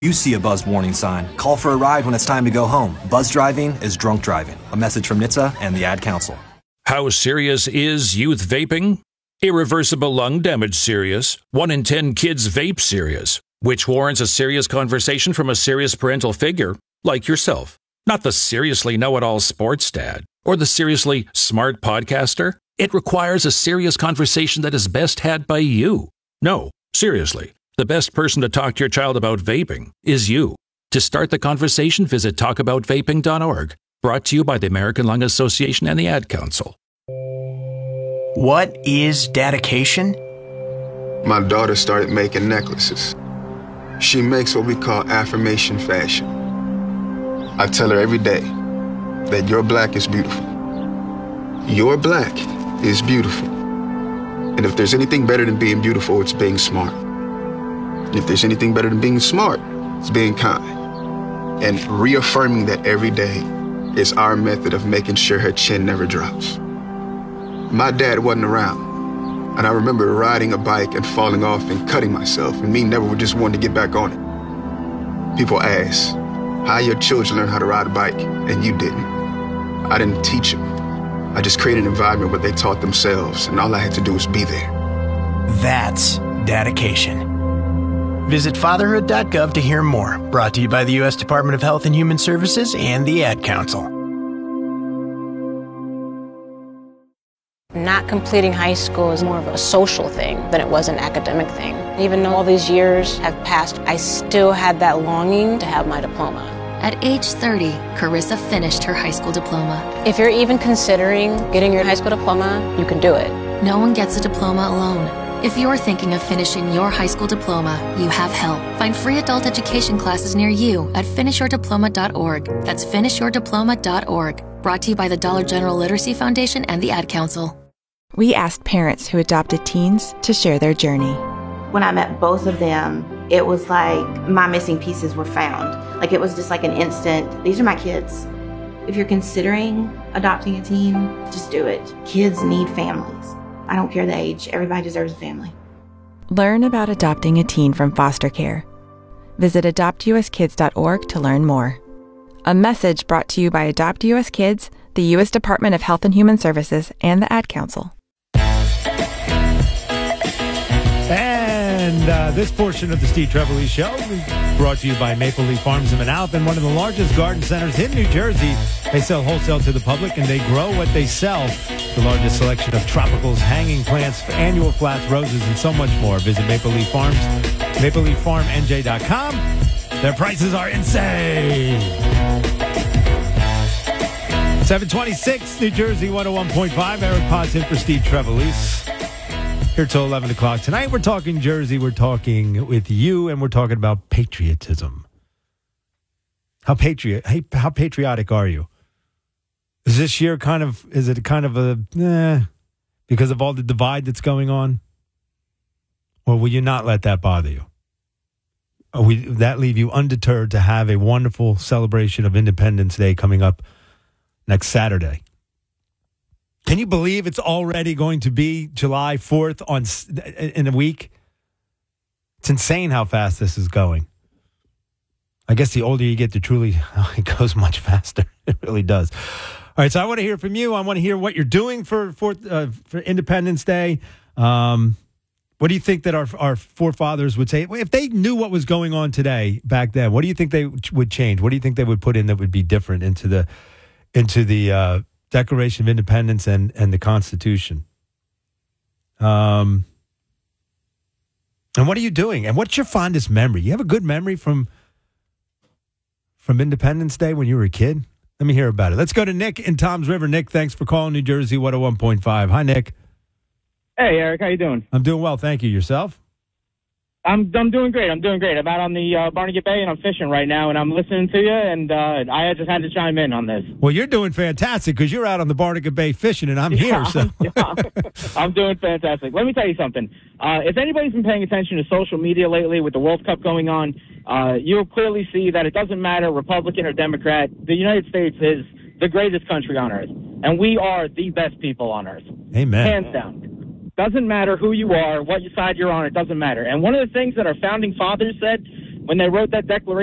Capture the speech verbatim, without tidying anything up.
You see a buzzed warning sign. Call for a ride when it's time to go home. Buzz driving is drunk driving. A message from N H T S A and the Ad Council. How serious is youth vaping? Irreversible lung damage serious. One in ten kids vape serious, which warrants a serious conversation from a serious parental figure like yourself. Not the seriously know-it-all sports dad or the seriously smart podcaster. It requires a serious conversation that is best had by you. No, seriously. The best person to talk to your child about vaping is you. To start the conversation, visit talk about vaping dot org. Brought to you by the American Lung Association and the Ad Council. What is dedication? My daughter started making necklaces. She makes what we call affirmation fashion. I tell her every day that your black is beautiful. Your black is beautiful. And if there's anything better than being beautiful, it's being smart. If there's anything better than being smart, it's being kind. And reaffirming that every day is our method of making sure her chin never drops. My dad wasn't around, and I remember riding a bike and falling off and cutting myself, and me never just wanting to get back on it. People ask, how your children learn how to ride a bike, and you didn't. I didn't teach them. I just created an environment where they taught themselves, and all I had to do was be there. That's dedication. Visit fatherhood dot gov to hear more. Brought to you by the U S Department of Health and Human Services and the Ad Council. Not completing high school is more of a social thing than it was an academic thing. Even though all these years have passed, I still had that longing to have my diploma. At age thirty, Carissa finished her high school diploma. If you're even considering getting your high school diploma, you can do it. No one gets a diploma alone. If you're thinking of finishing your high school diploma, you have help. Find free adult education classes near you at finish your diploma dot org. That's finish your diploma dot org. Brought to you by the Dollar General Literacy Foundation and the Ad Council. We asked parents who adopted teens to share their journey. When I met both of them, it was like my missing pieces were found. Like it was just like an instant, these are my kids. If you're considering adopting a teen, just do it. Kids need families. I don't care the age. Everybody deserves a family. Learn about adopting a teen from foster care. Visit adopt u s kids dot org to learn more. A message brought to you by Adopt U S Kids, the U S Department of Health and Human Services, and the Ad Council. And uh, this portion of the Steve Trevelise Show is brought to you by Maple Leaf Farms in Manalapan, one of the largest garden centers in New Jersey. They sell wholesale to the public, and they grow what they sell. The largest selection of tropicals, hanging plants, annual flats, roses, and so much more. Visit Maple Leaf Farms, maple leaf farm n j dot com. Their prices are insane. seven twenty-six, New Jersey, one oh one point five. Eric Potts in for Steve Trevelise. Here till eleven o'clock. Tonight we're talking Jersey. We're talking with you, and we're talking about patriotism. How patriot? Hey, how patriotic are you? Is this year kind of, is it kind of a, eh, because of all the divide that's going on? Or will you not let that bother you? Or will that leave you undeterred to have a wonderful celebration of Independence Day coming up next Saturday? Can you believe it's already going to be July fourth on in a week? It's insane how fast this is going. I guess the older you get, the truly, oh, it goes much faster. It really does. All right, so I want to hear from you. I want to hear what you're doing for for, uh, for Independence Day. Um, what do you think that our our forefathers would say? If they knew what was going on today back then, what do you think they would change? What do you think they would put in that would be different into the into the uh, Declaration of Independence and, and the Constitution? Um, and what are you doing? And what's your fondest memory? You have a good memory from from Independence Day when you were a kid? Let me hear about it. Let's go to Nick in Toms River. Nick, thanks for calling New Jersey one oh one point five. Hi, Nick. Hey, Eric. How you doing? I'm doing well, thank you. Yourself? I'm I'm doing great. I'm doing great. I'm out on the uh, Barnegat Bay, and I'm fishing right now, and I'm listening to you, and uh, I just had to chime in on this. Well, you're doing fantastic because you're out on the Barnegat Bay fishing, and I'm here. Yeah, So yeah. I'm doing fantastic. Let me tell you something. Uh, if anybody's been paying attention to social media lately with the World Cup going on, uh, you'll clearly see that it doesn't matter Republican or Democrat. The United States is the greatest country on earth, and we are the best people on earth. Amen. Hands down. Doesn't matter who you are, what side you're on, it doesn't matter. And one of the things that our founding fathers said when they wrote that declaration.